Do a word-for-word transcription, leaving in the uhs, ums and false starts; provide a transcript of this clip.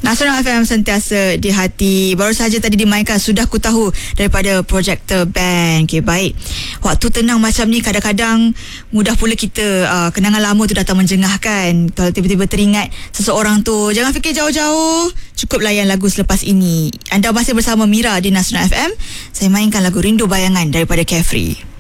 Nasional F M sentiasa di hati. Baru saja tadi dimainkan Sudah Ku Tahu daripada Projector Band. Okay, baik. Waktu tenang macam ni kadang-kadang mudah pula kita uh, kenangan lama tu datang menjengahkan. Kalau tiba-tiba teringat seseorang tu, jangan fikir jauh-jauh. Cukup layan lagu selepas ini. Anda masih bersama Mira di Nasional F M. Saya mainkan lagu Rindu Bayangan daripada Carefree.